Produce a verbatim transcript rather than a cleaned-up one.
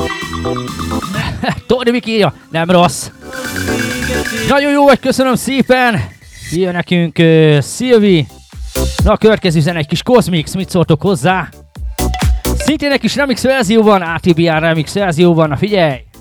Tóni Miki írja, nem rossz. Nagyon jó vagy, köszönöm szépen. Írja nekünk uh, Szilvi. Na a következő zene egy kis Cosmix, mit szóltok hozzá? Szintén egy kis remix verzióban, á té bé er remix verzióban, na figyelj!